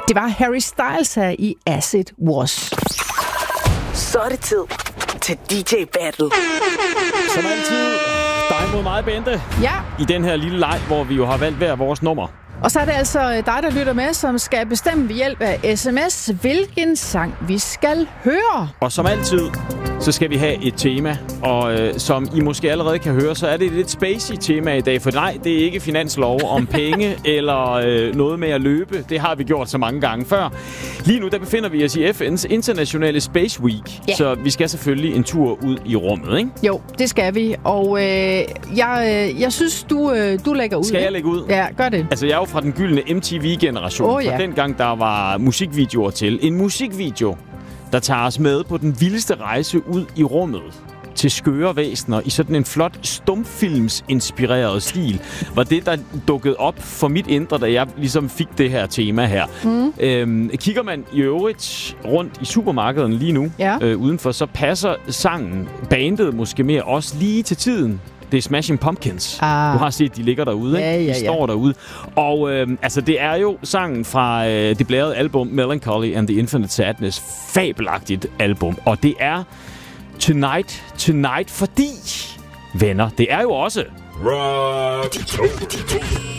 Det var Harry Styles her i As It Was. Så er det tid til DJ Battle. Som altid, dig mod mig, Bente. Ja. I den her lille leg, hvor vi jo har valgt hver vores nummer. Og så er det altså dig, der lytter med, som skal bestemme ved hjælp af sms, hvilken sang vi skal høre. Og som altid, så skal vi have et tema. Og som I måske allerede kan høre, så er det et lidt spacey tema i dag. For nej, det er ikke finanslov om penge eller noget med at løbe. Det har vi gjort så mange gange før. Lige nu, der befinder vi os i FN's internationale Space Week. Yeah. Så vi skal selvfølgelig en tur ud i rummet, ikke? Jo, det skal vi. Og jeg synes, du lægger ud. Skal jeg lægge ud? Ja, gør det. Altså, jeg er jo fra den gyldne MTV-generation. Fra dengang, der var musikvideoer til. En musikvideo, der tager os med på den vildeste rejse ud i rummet til skøre væsener i sådan en flot stumfilmsinspireret stil, var det, der dukkede op for mit indre, da jeg ligesom fik det her tema her. Kigger man i øvrigt rundt i supermarkedet lige nu, udenfor, så passer sangen, bandet måske mere også lige til tiden. Det er Smashing Pumpkins. Du har set, de ligger derude, ikke? De står derude. Og altså, det er jo sangen fra det blærede album Melancholy and the Infinite Sadness. Fabelagtigt album. Og det er Tonight, fordi, venner, det er jo også